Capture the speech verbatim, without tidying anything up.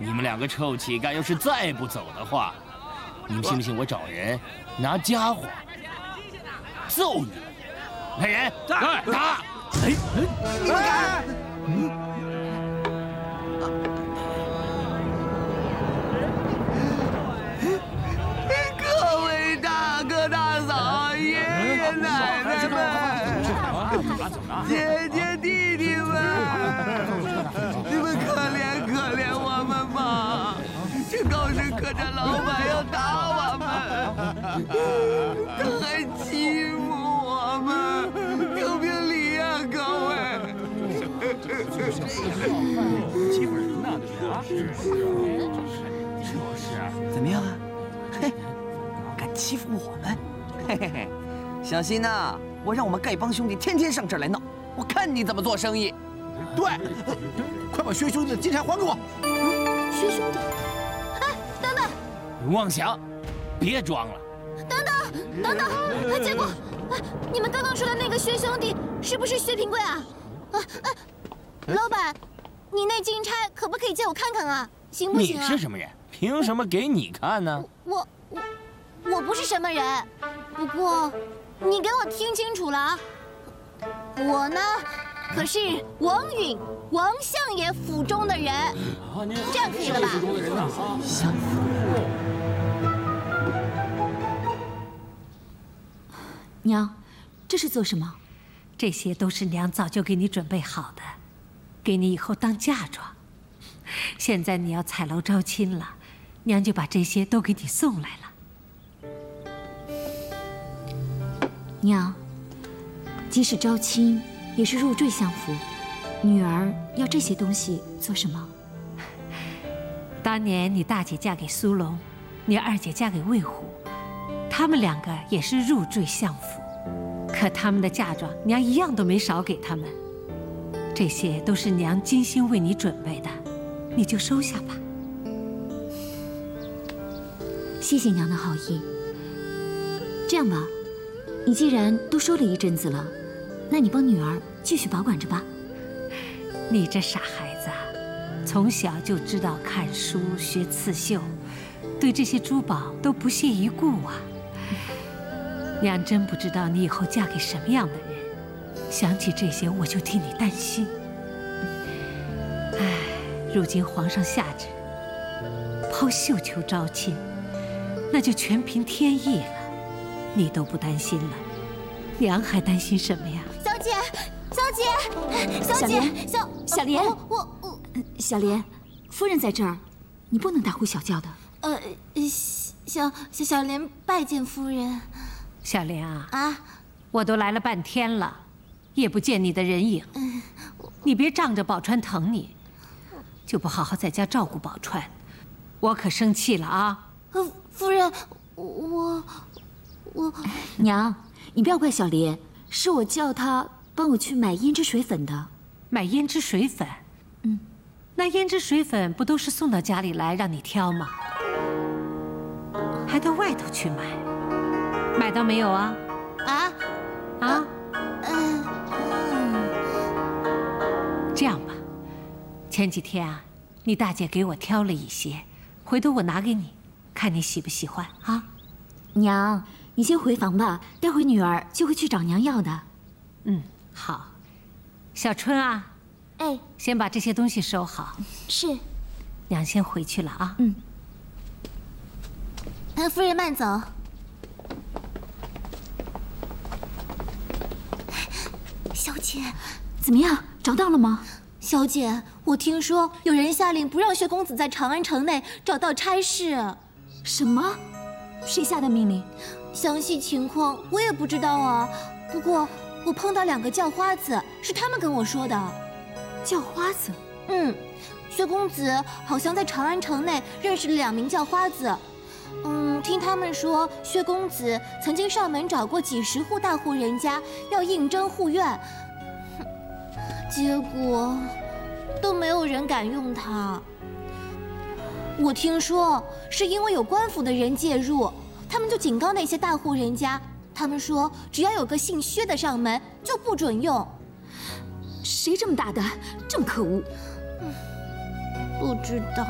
你们两个臭乞丐要是再不走的话，你们信不信我找人拿家伙揍你们？来人，打！打！哎， 你们敢！各位大哥大嫂、爷爷奶奶们、姐姐弟弟们，你们可怜可怜我们吧！这高士客栈老板要打我们，他还欺负我们，评评理啊，各位！ 欺负人呢，是是就是啊， 怎么样啊？嘿，敢欺负我们？嘿嘿嘿，小心呐！我让我们丐帮兄弟天天上这儿来闹，我看你怎么做生意。 对，快把薛兄弟的金钗还给我！ 薛兄弟，哎，等等， 妄想，别装了！ 等等，等等，哎，结果，哎，你们刚刚说的那个薛兄弟是不是薛平贵啊？啊，哎，老板，你那金钗可不可以借我看看啊？行不行啊？ 你是什么人？凭什么给你看呢？ 我我我不是什么人，不过你给我听清楚了啊！我呢，可是王允王相爷府中的人，这样可以了吧？ 相府。 娘，这是做什么？这些都是娘早就给你准备好的，给你以后当嫁妆。现在你要彩楼招亲了，娘就把这些都给你送来了。 娘，即使招亲，也是入赘相府，女儿要这些东西做什么？ 当年你大姐嫁给苏龙，你二姐嫁给魏虎，他们两个也是入赘相府，可他们的嫁妆娘一样都没少给他们。这些都是娘精心为你准备的，你就收下吧。 谢谢娘的好意。这样吧，你既然都收了一阵子了，那你帮女儿继续保管着吧。 你这傻孩子啊，从小就知道看书学刺绣，对这些珠宝都不屑一顾啊。娘真不知道你以后嫁给什么样的人，想起这些我就替你担心。唉，如今皇上下旨抛绣球招亲，那就全凭天意了。你都不担心了，娘还担心什么呀？ 小姐，小姐，小姐，小小莲， 我我我， 小莲，夫人在这儿，你不能大呼小叫的。 呃，小小小莲拜见夫人。 小莲啊， 啊， 我都来了半天了，也不见你的人影。 嗯， 你别仗着宝钏疼你，就不好好在家照顾宝钏，我可生气了啊！ 呃，夫人，我我娘，你不要怪小莲，是我叫她帮我去买胭脂水粉的。 买胭脂水粉？ 嗯， 那胭脂水粉不都是送到家里来让你挑吗？还到外头去买？买到没有啊？ 啊啊？ 嗯嗯。 这样吧，前几天啊，你大姐给我挑了一些，回头我拿给你，看你喜不喜欢啊？ 娘，你先回房吧，待会女儿就会去找娘要的。 嗯，好。小春啊， 哎， 先把这些东西收好。 是。 娘先回去了啊。 嗯。 呃，夫人慢走。小姐， 怎么样？找到了吗？ 小姐，我听说有人下令不让薛公子在长安城内找到差事。 什么？谁下的命令？ 详细情况我也不知道啊。不过我碰到两个叫花子，是他们跟我说的。 叫花子？ 嗯，薛公子好像在长安城内认识了两名叫花子。嗯，听他们说，薛公子曾经上门找过几十户大户人家，要应征护院，结果都没有人敢用他。我听说是因为有官府的人介入，他们就警告那些大户人家，他们说只要有个姓薛的上门，就不准用。 谁这么大胆，这么可恶？ 嗯，不知道。